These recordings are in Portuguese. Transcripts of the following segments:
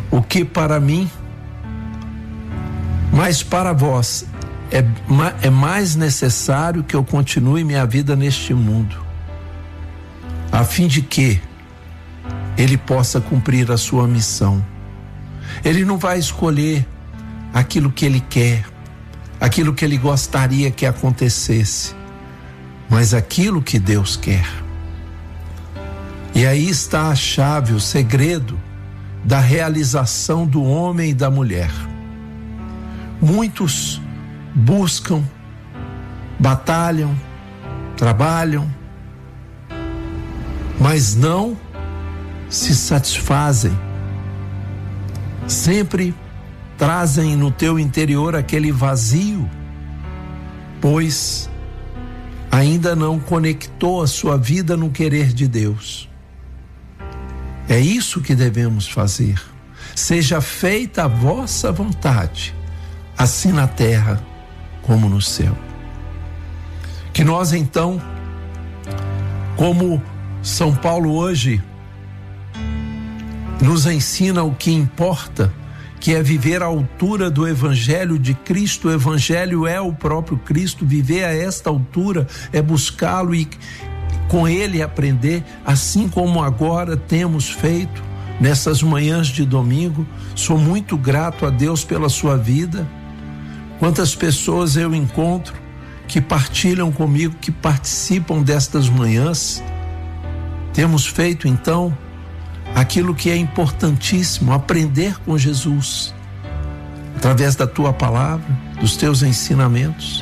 o que para mim, mas para vós é mais necessário que eu continue minha vida neste mundo, a fim de que ele possa cumprir a sua missão. Ele não vai escolher aquilo que ele quer, aquilo que ele gostaria que acontecesse, mas aquilo que Deus quer. E aí está a chave, o segredo da realização do homem e da mulher. Muitos buscam, batalham, trabalham, mas não se satisfazem. Sempre trazem no teu interior aquele vazio, pois ainda não conectou a sua vida no querer de Deus. É isso que devemos fazer. Seja feita a vossa vontade, assim na terra como no céu. Que nós então, como São Paulo hoje nos ensina o que importa, que é viver à altura do Evangelho de Cristo. O Evangelho é o próprio Cristo. Viver a esta altura é buscá-lo e com ele aprender, assim como agora temos feito nessas manhãs de domingo. Sou muito grato a Deus pela sua vida. Quantas pessoas eu encontro que partilham comigo, que participam destas manhãs. Temos feito então aquilo que é importantíssimo, aprender com Jesus, através da tua palavra, dos teus ensinamentos,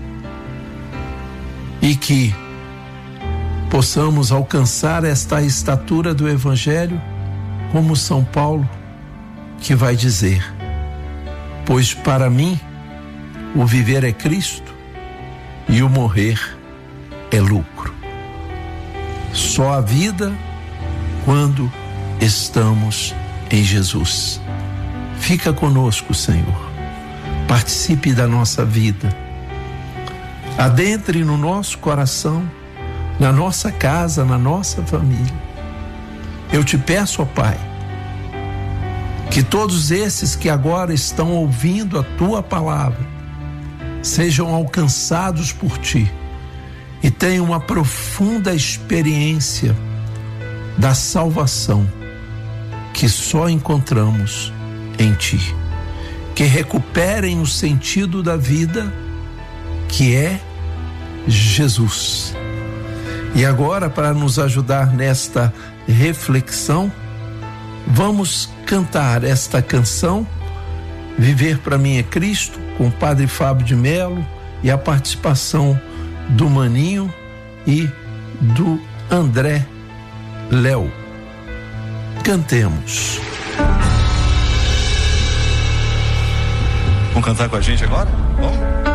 e que possamos alcançar esta estatura do Evangelho, como São Paulo, que vai dizer: pois para mim o viver é Cristo e o morrer é lucro. Só a vida quando estamos em Jesus. Fica conosco, Senhor. Participe da nossa vida. Adentre no nosso coração, na nossa casa, na nossa família. Eu te peço, ó Pai, que todos esses que agora estão ouvindo a tua palavra sejam alcançados por ti e tenham uma profunda experiência da salvação que só encontramos em ti. Que recuperem o sentido da vida, que é Jesus. E agora, para nos ajudar nesta reflexão, vamos cantar esta canção, Viver para mim é Cristo, com o Padre Fábio de Melo e a participação do Maninho e do André Léo. Cantemos. Vamos cantar com a gente agora? Vamos?